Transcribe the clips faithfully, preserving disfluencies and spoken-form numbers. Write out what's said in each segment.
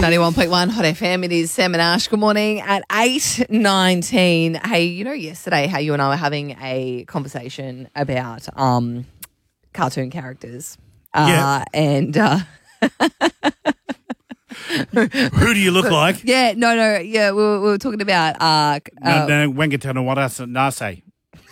ninety-one point one Hot F M. It is Sam and Ash. Good morning at eight nineteen. Hey, you know yesterday how you and I were having a conversation about um, cartoon characters. Uh, Yeah. And uh, Who do you look like? yeah, no, no, yeah, we were, we were talking about uh, uh, No, no, Wangatana Wadasa Nase.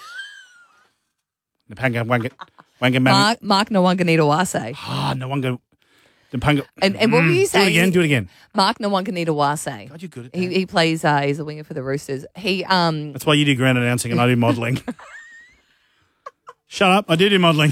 Napanga Wangat Wangan Mark Mark Nwanganita-Wase. Ah, Nawanga Napanga. And and what were you Do saying? it again, do it again. Mark Nwanganita-Wase. God, you're good at that. He he plays. Uh, he's a winger for the Roosters. He um. That's why you do ground announcing and I do modelling. Shut up, I do do modelling.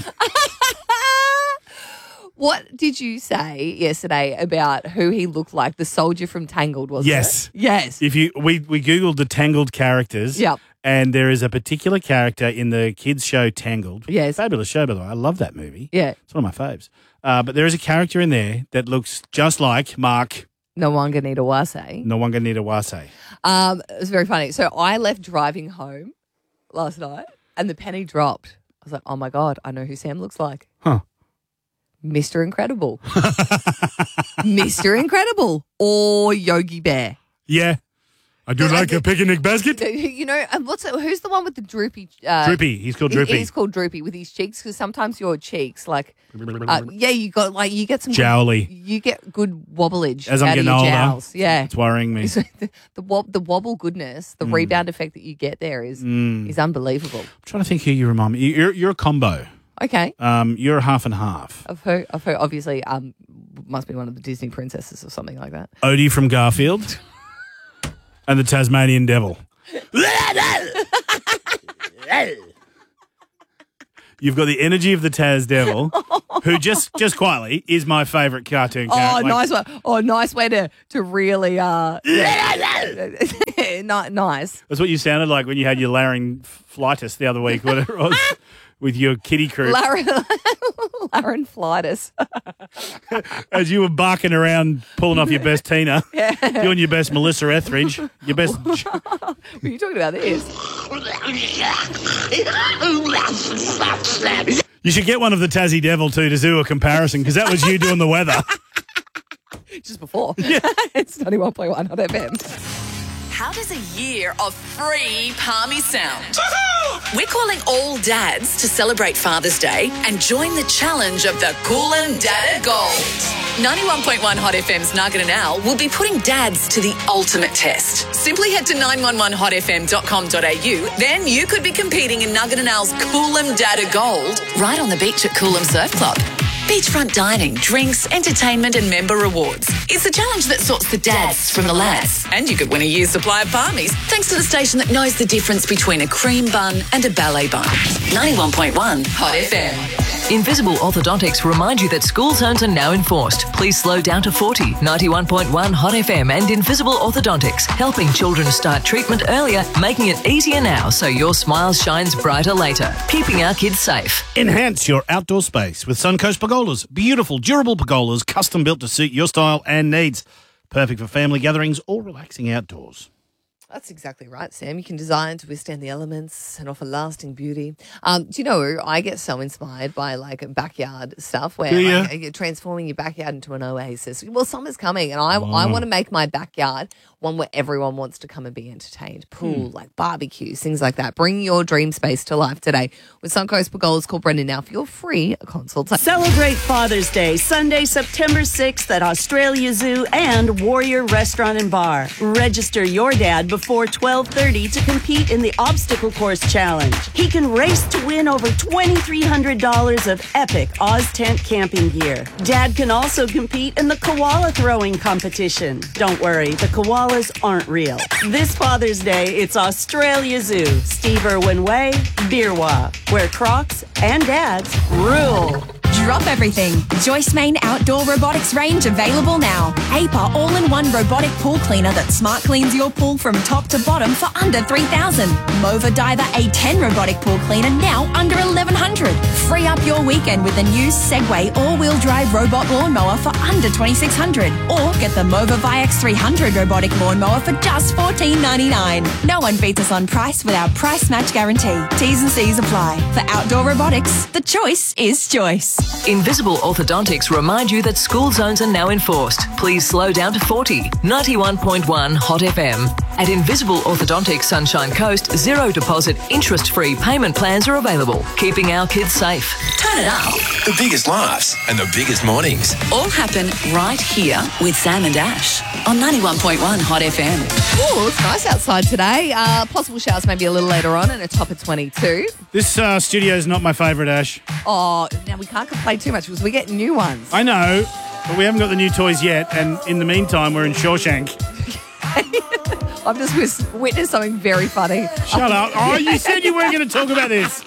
What did you say yesterday about who he looked like? The soldier from Tangled, wasn't Yes. it? Yes. If you we, we Googled the Tangled characters. Yep. And there is a particular character in the kids' show Tangled. Yes. Fabulous show, by the way. I love that movie. Yeah. It's one of my faves. Uh, but there is a character in there that looks just like Mark Nwanganita-Wase. Nwanganita-Wase. Um, it was very funny. So I left driving home last night and the penny dropped. I was like, oh my God, I know who Sam looks like. Huh. Mister Incredible. Mister Incredible or Yogi Bear. Yeah. I do like a picnic basket. You know, and what's it, who's the one with the droopy? Uh, Droopy. He's called Droopy. He's called Droopy with his cheeks because sometimes your cheeks, like, uh, yeah, you got like you get some Jowly. Good, you get good wobblage As I'm out getting of your older, jowls. Yeah, it's worrying me. So the the, wob, the wobble goodness, the rebound effect that you get there is Mm. is unbelievable. I'm trying to think who you remind me. You're, you're a combo. Okay, Um, you're a half and half. I've heard, I've heard. Obviously, um, must be one of the Disney princesses or something like that. Odie from Garfield and the Tasmanian Devil. You've got the energy of the Tas Devil, who just just quietly is my favourite cartoon Oh, character. nice one! Oh, nice way to to really uh, yeah. Not nice. That's what you sounded like when you had your laryngitis the other week, whatever it was, with your kitty crew. Lar- Laryngitis. As you were barking around, pulling off your best Tina, doing your best Melissa Etheridge, your best. What are you talking about this? You should get one of the Tassie Devil too to do a comparison because that was you doing the weather. Just before. Yeah. It's ninety-one point one Hot F M. How does a year of free Palmy sound? We're calling all dads to celebrate Father's Day and join the challenge of the Coolum Dada Gold. ninety-one point one Hot F M's Nugget and Al will be putting dads to the ultimate test. Simply head to nine one one hot f m dot com dot a u. Then you could be competing in Nugget and Al's Coolum Dada Gold right on the beach at Coolum Surf Club. Beachfront dining, drinks, entertainment and member rewards. It's a challenge that sorts the dads from the lads. And you could win a year's supply of palmies thanks to the station that knows the difference between a cream bun and a ballet bun. ninety-one point one Hot F M. Invisible Orthodontics remind you that school zones are now enforced. Please slow down to forty. ninety-one point one Hot F M and Invisible Orthodontics, helping children start treatment earlier, making it easier now so your smile shines brighter later. Keeping our kids safe. Enhance your outdoor space with Suncoast Pergolas. Beautiful, durable pergolas, custom built to suit your style and needs. Perfect for family gatherings or relaxing outdoors. That's exactly right, Sam. You can design to withstand the elements and offer lasting beauty. Um, do you know, I get so inspired by like backyard stuff where Do ya? like, you're transforming your backyard into an oasis. Well, summer's coming and I, I want to make my backyard one where everyone wants to come and be entertained. Pool, like barbecues, things like that. Bring your dream space to life today with Suncoast Pergolas. Call Brendan now for your free consultation. Celebrate Father's Day, Sunday, September sixth at Australia Zoo and Warrior Restaurant and Bar. Register your dad before twelve thirty to compete in the Obstacle Course Challenge. He can race to win over twenty-three hundred dollars of epic Oz Tent camping gear. Dad can also compete in the koala throwing competition. Don't worry, the koalas aren't real. This Father's Day, it's Australia Zoo, Steve Irwin Way, Beerwa, where Crocs and dads rule. Drop everything. Joyce Main Outdoor Robotics range available now. A P A all-in-one robotic pool cleaner that smart cleans your pool from top to bottom for under three thousand dollars. Mova Diver A ten robotic pool cleaner now under eleven hundred dollars. Free up your weekend with the new Segway all-wheel drive robot lawnmower for under twenty-six hundred dollars. Or get the Mova Vi X three hundred robotic lawnmower for just fourteen ninety-nine. No one beats us on price with our price match guarantee. T's and C's apply. For outdoor robotics, the choice is Joyce. Invisible Orthodontics remind you that school zones are now enforced. Please slow down to forty. ninety-one point one Hot F M. At Invisible Orthodontics Sunshine Coast, zero deposit, interest-free payment plans are available, keeping our kids safe. Turn it up. The biggest laughs and the biggest mornings. All happen right here with Sam and Ash on ninety-one point one Hot F M. Oh, it's nice outside today. Uh, possible showers maybe a little later on and a top of twenty-two. This uh, studio is not my favourite, Ash. Oh, now we can't complain too much because we get new ones. I know, but we haven't got the new toys yet, and in the meantime, we're in Shawshank. I've just wis- witnessed something very funny. Shut up. Oh, you said you weren't going to talk about this.